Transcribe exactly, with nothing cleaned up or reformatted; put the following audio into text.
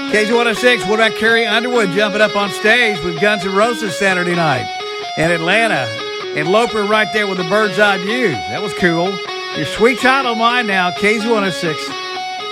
K Z one oh six, what about Carrie Underwood jumping up on stage with Guns N' Roses Saturday night in Atlanta? And Loper right there with the bird's eye view. That was cool. Your Sweet Child O' Mine now, K Z one oh six.